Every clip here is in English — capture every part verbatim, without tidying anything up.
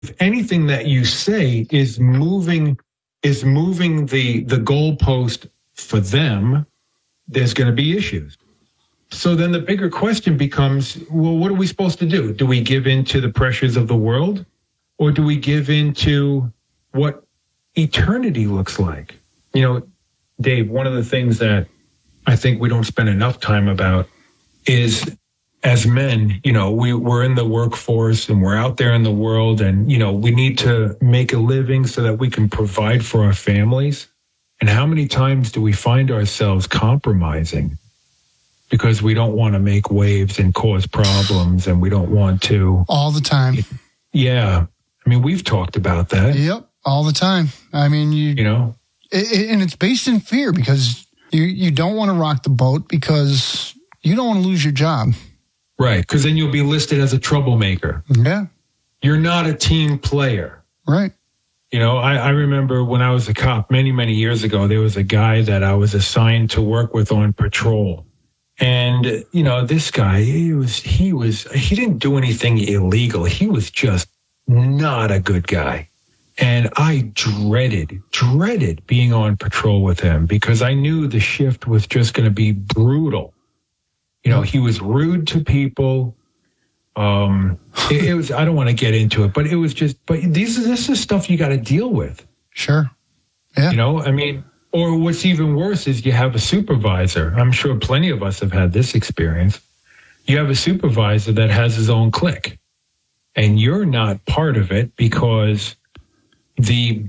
if anything that you say is moving is moving the the goalpost for them, there's going to be issues. So then the bigger question becomes, well, what are we supposed to do? Do we give in to the pressures of the world, or do we give in to what eternity looks like? You know, Dave, one of the things that I think we don't spend enough time about is, as men, you know, we, we're in the workforce and we're out there in the world, and, you know, we need to make a living so that we can provide for our families. And how many times do we find ourselves compromising because we don't want to make waves and cause problems, and we don't want to? All the time. Yeah. I mean, we've talked about that. Yep. All the time. I mean, you, you know, it, it, and it's based in fear, because you, you don't want to rock the boat because you don't want to lose your job. Right. Because then you'll be listed as a troublemaker. Yeah. You're not a team player. Right. You know, I, I remember when I was a cop many, many years ago, there was a guy that I was assigned to work with on patrol. And, you know, this guy, he was, he was, he didn't do anything illegal. He was just not a good guy. And I dreaded, dreaded being on patrol with him, because I knew the shift was just going to be brutal. You know, he was rude to people. Um, it, it was, I don't want to get into it, but it was just, but these, this is stuff you got to deal with. Sure. Yeah. You know, I mean, or what's even worse is you have a supervisor. I'm sure plenty of us have had this experience. You have a supervisor that has his own clique, and you're not part of it because the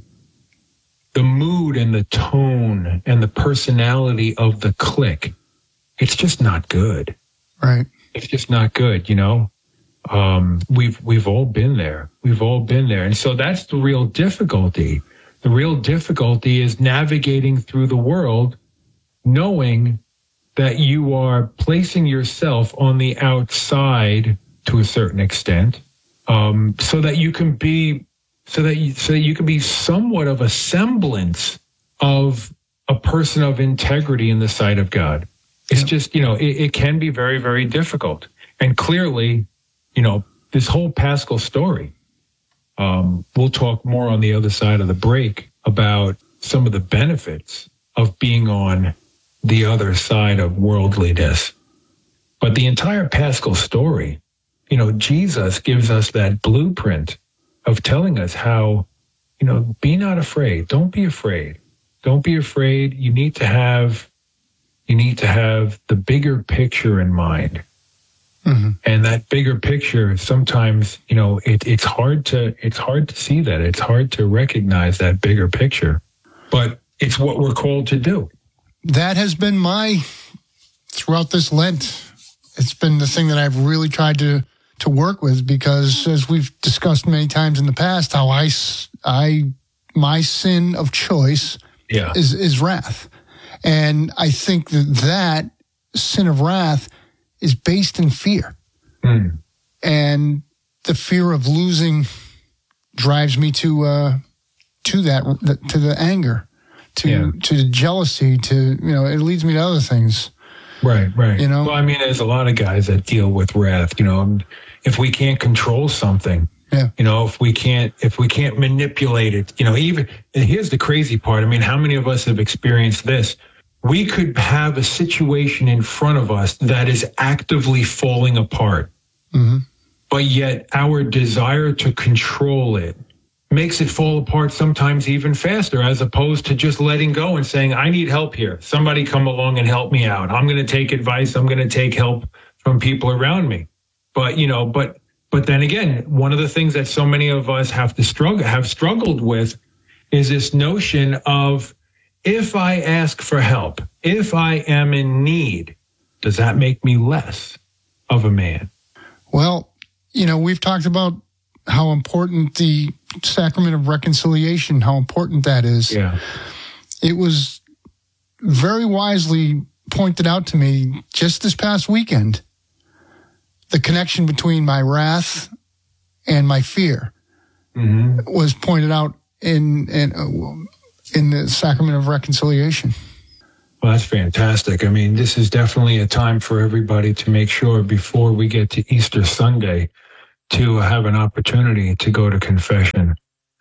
the mood and the tone and the personality of the clique, it's just not good. Right. It's just not good, you know. Um, we've we've all been there. We've all been there. And so that's the real difficulty. The real difficulty is navigating through the world, knowing that you are placing yourself on the outside to a certain extent, um, so that you can be, so that you, so that you can be somewhat of a semblance of a person of integrity in the sight of God. It's yeah. just, you know, it, it can be very, very difficult. And clearly, you know, this whole Paschal story, um, we'll talk more on the other side of the break about some of the benefits of being on the other side of worldliness. But the entire Paschal story, you know, Jesus gives us that blueprint of telling us how, you know, be not afraid. Don't be afraid. Don't be afraid. You need to have, you need to have the bigger picture in mind. Mm-hmm. And that bigger picture, sometimes, you know, it, it's hard to, it's hard to see that. It's hard to recognize that bigger picture, but it's what we're called to do. That has been my, throughout this Lent, it's been the thing that I've really tried to, to work with, because as we've discussed many times in the past, how I, I, my sin of choice yeah. is, is wrath. And I think that that sin of wrath is based in fear. Mm. And the fear of losing drives me to, uh, to that, to the anger, to, yeah. to the jealousy, to, you know, it leads me to other things. Right, right. You know, well, I mean, there's a lot of guys that deal with wrath, you know, if we can't control something, yeah. you know, if we can't, if we can't manipulate it, you know, even, and here's the crazy part. I mean, how many of us have experienced this? We could have a situation in front of us that is actively falling apart, mm-hmm. but yet our desire to control it makes it fall apart sometimes even faster, as opposed to just letting go and saying, I need help here. Somebody come along and help me out. I'm going to take advice. I'm going to take help from people around me. But, you know, but, but then again, one of the things that so many of us have to struggle, have struggled with is this notion of, if I ask for help, if I am in need, does that make me less of a man? Well, you know, we've talked about how important the sacrament of reconciliation, how important that is. Yeah. It was very wisely pointed out to me just this past weekend, the connection between my wrath and my fear mm-hmm. was pointed out in, in, uh, in the sacrament of reconciliation. Well, that's fantastic. I mean, this is definitely a time for everybody to make sure before we get to Easter Sunday to have an opportunity to go to confession.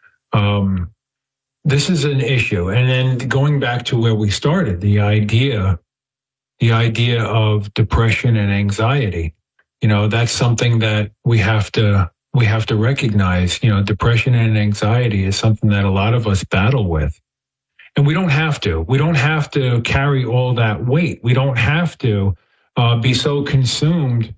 Um, this is an issue. And then going back to where we started, the idea, the idea of depression and anxiety, you know, that's something that we have to, we have to recognize. You know, depression and anxiety is something that a lot of us battle with. And we don't have to. We don't have to carry all that weight. We don't have to uh, be so consumed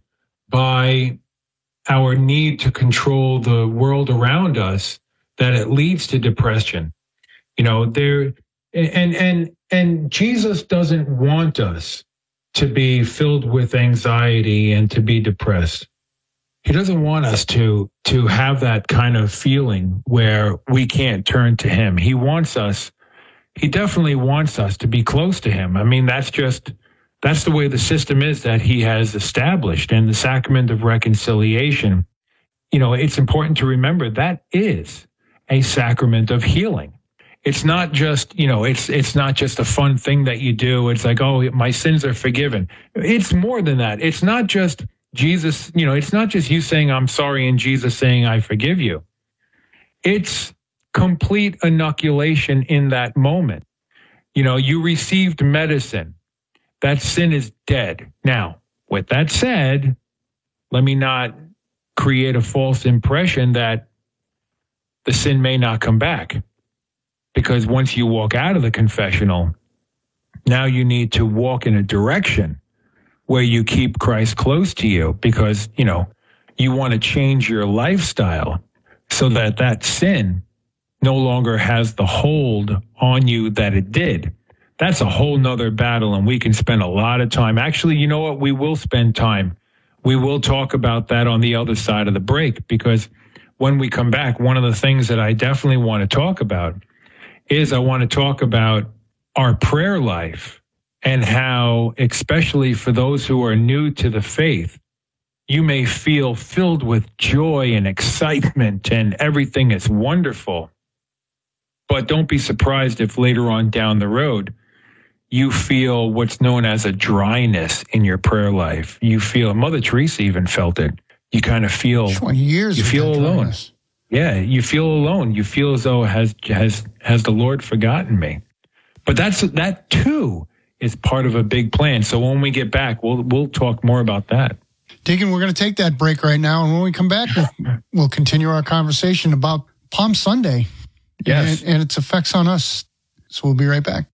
by our need to control the world around us that it leads to depression. You know, there and and and Jesus doesn't want us to be filled with anxiety and to be depressed. He doesn't want us to to have that kind of feeling where we can't turn to him. He wants us, he definitely wants us to be close to him. I mean, that's just, that's the way the system is that he has established. And the sacrament of reconciliation, you know, it's important to remember that is a sacrament of healing. It's not just, you know, it's it's not just a fun thing that you do. It's like, oh, my sins are forgiven. It's more than that. It's not just Jesus, you know, it's not just you saying, I'm sorry, and Jesus saying, I forgive you. It's complete inoculation in that moment. You know, you received medicine. That sin is dead. Now, with that said, let me not create a false impression that the sin may not come back. Because once you walk out of the confessional, now you need to walk in a direction where you keep Christ close to you, because, you know, you want to change your lifestyle so that that sin no longer has the hold on you that it did. That's a whole nother battle, and we can spend a lot of time. Actually, you know what? We will spend time. We will talk about that on the other side of the break, because when we come back, one of the things that I definitely want to talk about is I want to talk about our prayer life and how, especially for those who are new to the faith, you may feel filled with joy and excitement and everything is wonderful. But don't be surprised if later on down the road, you feel what's known as a dryness in your prayer life. You feel, Mother Teresa even felt it. You kind of feel, twenty years you feel alone. Dryness. Yeah, you feel alone. You feel as though has has has the Lord forgotten me? But that's that too is part of a big plan. So when we get back, we'll we'll talk more about that. Deacon, we're going to take that break right now, and when we come back, we'll, we'll continue our conversation about Palm Sunday yes. and, and its effects on us. So we'll be right back.